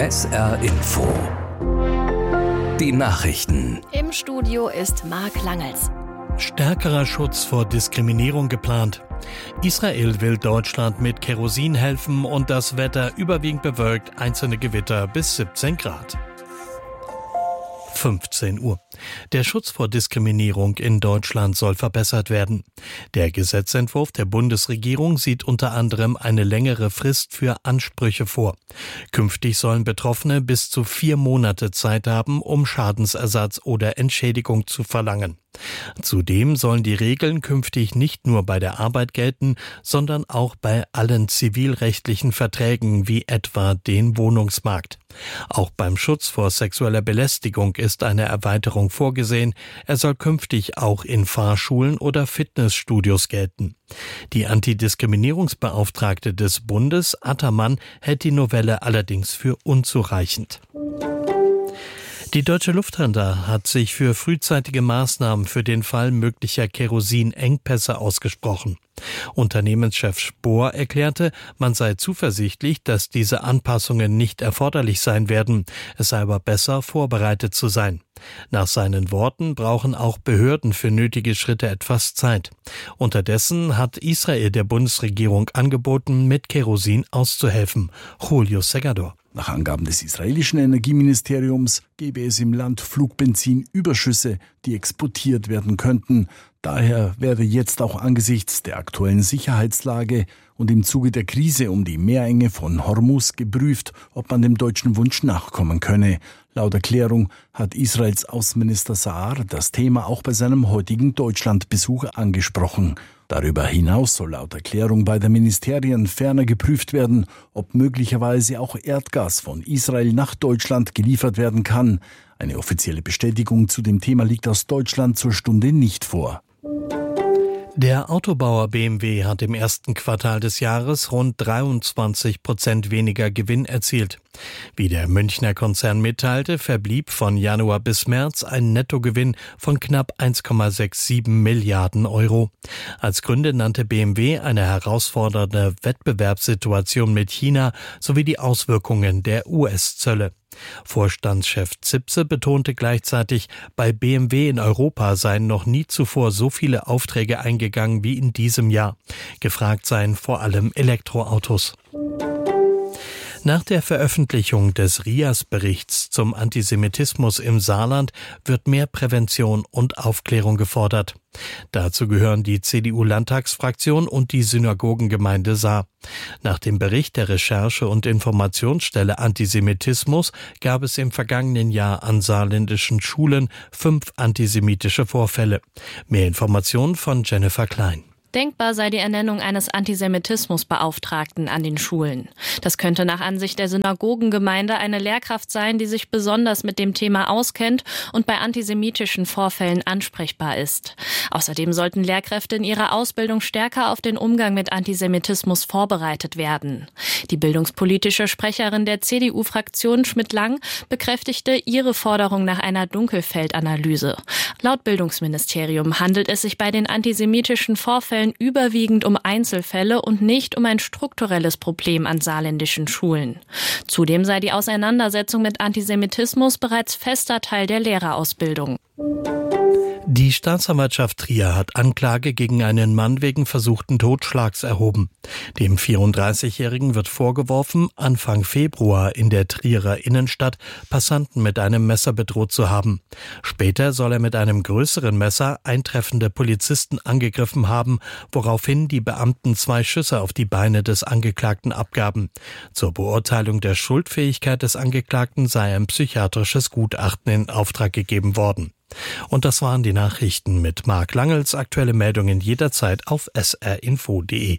SR Info. Die Nachrichten. Im Studio ist Marc Langels. Stärkerer Schutz vor Diskriminierung geplant. Israel will Deutschland mit Kerosin helfen und das Wetter überwiegend bewölkt, einzelne Gewitter bis 17 Grad. 15 Uhr. Der Schutz vor Diskriminierung in Deutschland soll verbessert werden. Der Gesetzentwurf der Bundesregierung sieht unter anderem eine längere Frist für Ansprüche vor. Künftig sollen Betroffene bis zu 4 Monate Zeit haben, um Schadensersatz oder Entschädigung zu verlangen. Zudem sollen die Regeln künftig nicht nur bei der Arbeit gelten, sondern auch bei allen zivilrechtlichen Verträgen wie etwa den Wohnungsmarkt. Auch beim Schutz vor sexueller Belästigung ist eine Erweiterung vorgesehen. Er soll künftig auch in Fahrschulen oder Fitnessstudios gelten. Die Antidiskriminierungsbeauftragte des Bundes, Attermann, hält die Novelle allerdings für unzureichend. Die Deutsche Lufthansa hat sich für frühzeitige Maßnahmen für den Fall möglicher Kerosinengpässe ausgesprochen. Unternehmenschef Spohr erklärte, man sei zuversichtlich, dass diese Anpassungen nicht erforderlich sein werden. Es sei aber besser, vorbereitet zu sein. Nach seinen Worten brauchen auch Behörden für nötige Schritte etwas Zeit. Unterdessen hat Israel der Bundesregierung angeboten, mit Kerosin auszuhelfen. Julio Segador. Nach Angaben des israelischen Energieministeriums gäbe es im Land Flugbenzin-Überschüsse, die exportiert werden könnten. Daher werde jetzt auch angesichts der aktuellen Sicherheitslage und im Zuge der Krise um die Meerenge von Hormuz geprüft, ob man dem deutschen Wunsch nachkommen könne. Laut Erklärung hat Israels Außenminister Saar das Thema auch bei seinem heutigen Deutschlandbesuch angesprochen. Darüber hinaus soll laut Erklärung bei den Ministerien ferner geprüft werden, ob möglicherweise auch Erdgas von Israel nach Deutschland geliefert werden kann. Eine offizielle Bestätigung zu dem Thema liegt aus Deutschland zur Stunde nicht vor. Der Autobauer BMW hat im ersten Quartal des Jahres rund 23% weniger Gewinn erzielt. Wie der Münchner Konzern mitteilte, verblieb von Januar bis März ein Nettogewinn von knapp 1,67 Milliarden Euro. Als Gründe nannte BMW eine herausfordernde Wettbewerbssituation mit China sowie die Auswirkungen der US-Zölle. Vorstandschef Zipse betonte gleichzeitig, bei BMW in Europa seien noch nie zuvor so viele Aufträge eingegangen wie in diesem Jahr. Gefragt seien vor allem Elektroautos. Nach der Veröffentlichung des RIAS-Berichts zum Antisemitismus im Saarland wird mehr Prävention und Aufklärung gefordert. Dazu gehören die CDU-Landtagsfraktion und die Synagogengemeinde Saar. Nach dem Bericht der Recherche- und Informationsstelle Antisemitismus gab es im vergangenen Jahr an saarländischen Schulen 5 antisemitische Vorfälle. Mehr Informationen von Jennifer Klein. Denkbar sei die Ernennung eines Antisemitismusbeauftragten an den Schulen. Das könnte nach Ansicht der Synagogengemeinde eine Lehrkraft sein, die sich besonders mit dem Thema auskennt und bei antisemitischen Vorfällen ansprechbar ist. Außerdem sollten Lehrkräfte in ihrer Ausbildung stärker auf den Umgang mit Antisemitismus vorbereitet werden. Die bildungspolitische Sprecherin der CDU-Fraktion Schmidt-Lang bekräftigte ihre Forderung nach einer Dunkelfeldanalyse. Laut Bildungsministerium handelt es sich bei den antisemitischen Vorfällen überwiegend um Einzelfälle und nicht um ein strukturelles Problem an saarländischen Schulen. Zudem sei die Auseinandersetzung mit Antisemitismus bereits fester Teil der Lehrerausbildung. Die Staatsanwaltschaft Trier hat Anklage gegen einen Mann wegen versuchten Totschlags erhoben. Dem 34-Jährigen wird vorgeworfen, Anfang Februar in der Trierer Innenstadt Passanten mit einem Messer bedroht zu haben. Später soll er mit einem größeren Messer eintreffende Polizisten angegriffen haben, woraufhin die Beamten 2 Schüsse auf die Beine des Angeklagten abgaben. Zur Beurteilung der Schuldfähigkeit des Angeklagten sei ein psychiatrisches Gutachten in Auftrag gegeben worden. Und das waren die Nachrichten mit Marc Langels. Aktuelle Meldungen jederzeit auf srinfo.de.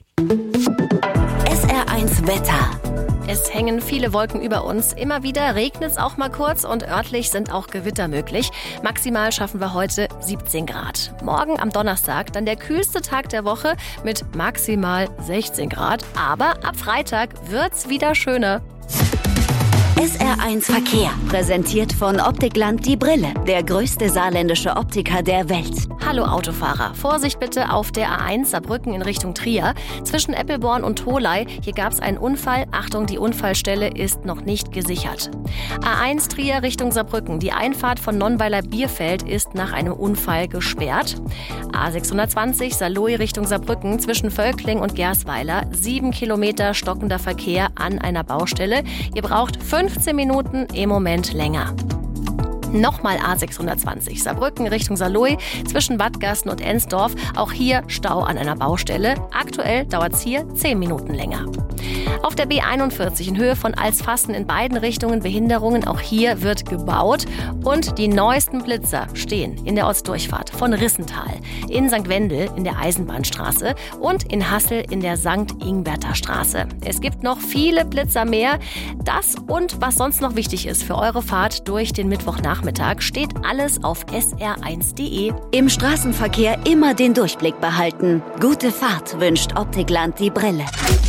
SR1 Wetter. Es hängen viele Wolken über uns. Immer wieder regnet es auch mal kurz und örtlich sind auch Gewitter möglich. Maximal schaffen wir heute 17 Grad. Morgen am Donnerstag dann der kühlste Tag der Woche mit maximal 16 Grad. Aber ab Freitag wird's wieder schöner. SR1 Verkehr, präsentiert von Optikland Die Brille, der größte saarländische Optiker der Welt. Hallo Autofahrer, Vorsicht bitte auf der A1 Saarbrücken in Richtung Trier. Zwischen Eppelborn und Tholey, hier gab es einen Unfall. Achtung, die Unfallstelle ist noch nicht gesichert. A1 Trier Richtung Saarbrücken, die Einfahrt von Nonnweiler Bierfeld ist nach einem Unfall gesperrt. A620 Saarlouis Richtung Saarbrücken zwischen Völkling und Gersweiler, 7 Kilometer stockender Verkehr an einer Baustelle. Ihr braucht 15 Minuten, im Moment länger. Nochmal A620 Saarbrücken Richtung Saarlouis zwischen Wadgasten und Ensdorf. Auch hier Stau an einer Baustelle. Aktuell dauert es hier 10 Minuten länger. Auf der B41 in Höhe von Alsfassen in beiden Richtungen Behinderungen. Auch hier wird gebaut. Und die neuesten Blitzer stehen in der Ostdurchfahrt von Rissental, in St. Wendel in der Eisenbahnstraße und in Hassel in der St. Ingberter Straße. Es gibt noch viele Blitzer mehr. Das und was sonst noch wichtig ist für eure Fahrt durch den Mittwochnachmittag, steht alles auf sr1.de. Im Straßenverkehr immer den Durchblick behalten. Gute Fahrt wünscht Optikland Die Brille.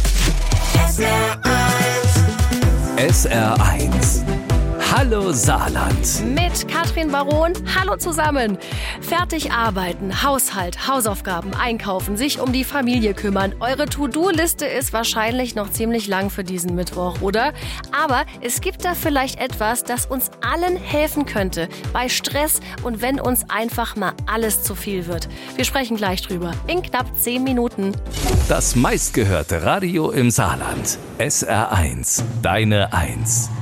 SR1. Hallo Saarland. Mit Katrin Baron. Hallo zusammen. Fertig arbeiten, Haushalt, Hausaufgaben, einkaufen, sich um die Familie kümmern. Eure To-Do-Liste ist wahrscheinlich noch ziemlich lang für diesen Mittwoch, oder? Aber es gibt da vielleicht etwas, das uns allen helfen könnte bei Stress und wenn uns einfach mal alles zu viel wird. Wir sprechen gleich drüber. In knapp 10 Minuten. Das meistgehörte Radio im Saarland. SR1. Deine 1.